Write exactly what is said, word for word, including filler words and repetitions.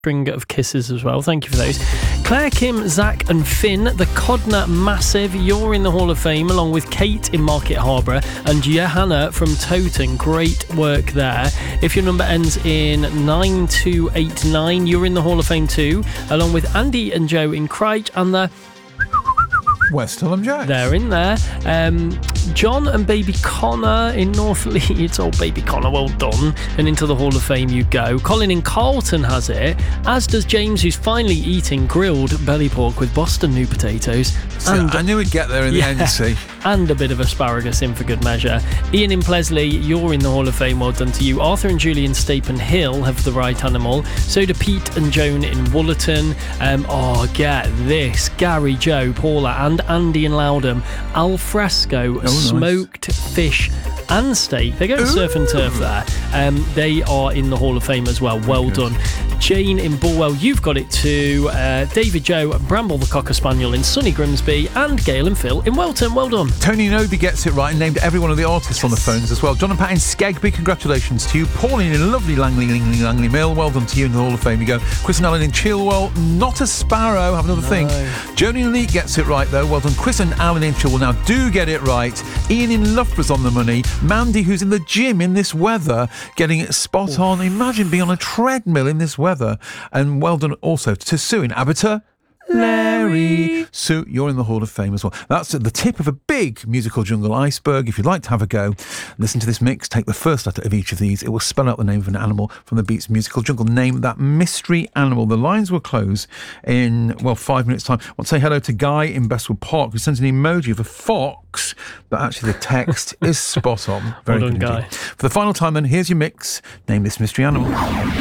string of kisses as well. Thank you for those. Claire, Kim, Zach and Finn, the Codner Massive, you're in the Hall of Fame, along with Kate in Market Harborough and Johanna from Toten. Great work there. If your number ends in nine two eight nine, you're in the Hall of Fame too, along with Andy and Joe in Cryche and the West Hallam Jacks. They're in there. Um, John and Baby Connor in North Leeds. Oh, Baby Connor, well done. And into the Hall of Fame you go. Colin in Carlton has it, as does James, who's finally eating grilled belly pork with Boston new potatoes. So and, I knew we'd get there in yeah, the end, see. And a bit of asparagus in for good measure. Ian in Plesley, you're in the Hall of Fame. Well done to you. Arthur and Julian Stapen Hill have the right animal. So do Pete and Joan in Woolerton. Um, oh, get this. Gary, Joe, Paula and Andy in Loudham. Al fresco, oh, smoked nice. fish and steak. They're going surf and turf there. Um, they are in the Hall of Fame as well. Well done. Jane in Bulwell, you've got it too. Uh, David Joe, Bramble the Cocker Spaniel in Sunny Grimsby, and Gail and Phil in Welton. Well done. Tony Noby gets it right and named every one of the artists yes. on the phones as well. John and Pat in Skegby, congratulations to you. Pauline in lovely Langley, Langley, Langley Mill, well done to you in the Hall of Fame you go. Chris and Alan in Chilwell, not a sparrow, have another no. think. Joni and Lee gets it right though, well done. Chris and Alan in Chilwell now do get it right. Ian in Loughborough's on the money. Mandy, who's in the gym in this weather, getting it spot Oof. on. Imagine being on a treadmill in this weather. And well done also to Sue in Abertay. Larry. Sue, you're in the Hall of Fame as well. That's at the tip of a big musical jungle iceberg. If you'd like to have a go, listen to this mix, take the first letter of each of these. It will spell out the name of an animal from the Beats musical jungle. Name that mystery animal. The lines will close in, well, five minutes' time. I want to say hello to Guy in Bestwood Park, who sends an emoji of a fox, but actually the text is spot on. Very well done, good Guy. For the final time then, here's your mix. Name this mystery animal.